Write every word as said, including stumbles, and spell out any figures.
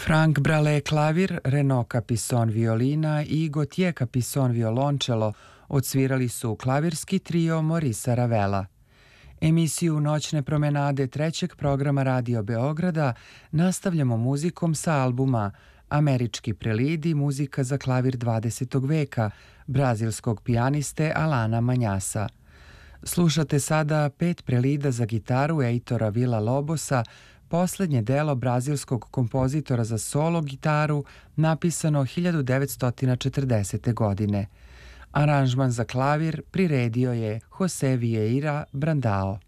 Frank Bralé klavir, Renaud Capisson violina i Gauthier Capisson violončelo odsvirali su klavirski trio Morisa Ravela. Emisiju Noćne promenade trećeg programa Radio Beograda nastavljamo muzikom sa albuma Američki prelidi, muzika za klavir dvadesetog veka, brazilskog pijaniste Alana Manjasa. Slušate sada pet prelida za gitaru Heitora Villa-Lobosa, poslednje delo brazilskog kompozitora za solo gitaru, napisano hiljadu devetsto četrdesete. godine. Aranžman za klavir priredio je Jose Vieira Brandao.